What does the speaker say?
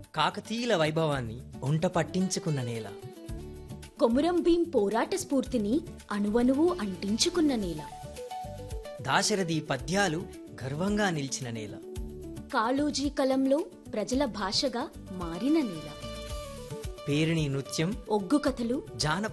కాకతీయుల వైభవాన్ని ఒంట పట్టించుకున్న నేల. కొమురం భీం పోరాట స్ఫూర్తిని అణువణువు అంటించుకున్న నేల. దాశరథి పద్యాలు గర్వంగా నిలిచిన నేల. కాళోజీ కలంలో ప్రజల భాషగా మారిన నేల. పేరిణి నృత్యం, ఒగ్గు కథలు, జానపద